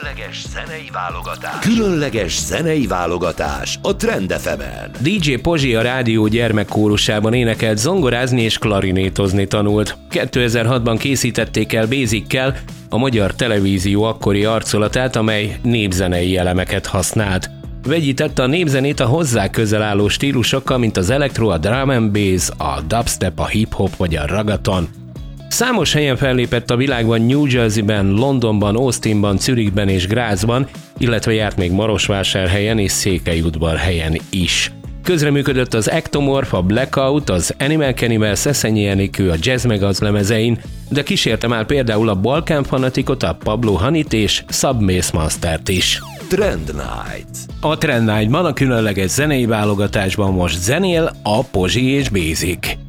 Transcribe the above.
Különleges zenei válogatás a Trend FM-en. DJ Pozsi a rádió gyermekkórusában énekelt, zongorázni és klarinétozni tanult. 2006-ban készítették el Basic-kel a magyar televízió akkori arculatát, amely népzenei elemeket használt. Vegyítette a népzenét a hozzá közel álló stílusokkal, mint az elektro, a drum and bass, a dubstep, a hip-hop vagy a ragaton. Számos helyen fellépett a világban, New Jerseyben, Londonban, Austinban, Zürichben és Grazban, illetve járt még Marosvásárhelyen és Székelyudvarhelyen is. Közreműködött az Ectomorph, a Blackout, az Animal Cannibal, Szeszenyi Enikő, a Jazz Megaz lemezein, de kísérte már például a Balkán Fanatikot, a Pablo Honeyt és Submace Mastert is. Trend Night. A Trend Night-ban a különleges zenei válogatásban most zenél a Pozsi és Basic.